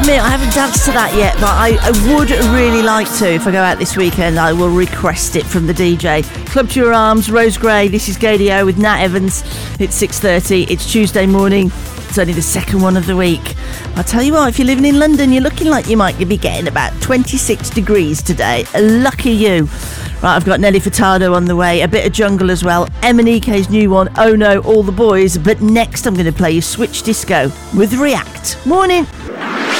admit I haven't danced to that yet, but I would really like to. If I go out this weekend, I will request it from the DJ. Club to Your Arms, Rose Gray. This is Gadio with Nat Evans. It's 6:30. It's Tuesday morning. It's only the second one of the week. I'll tell you what, if you're living in London, you're looking like you might be getting about 26 degrees today. Lucky you. Right, I've got Nelly Furtado on the way, a bit of jungle as well, MNEK's new one, Oh No, All the Boys, but next I'm going to play you Switch Disco with React. Morning.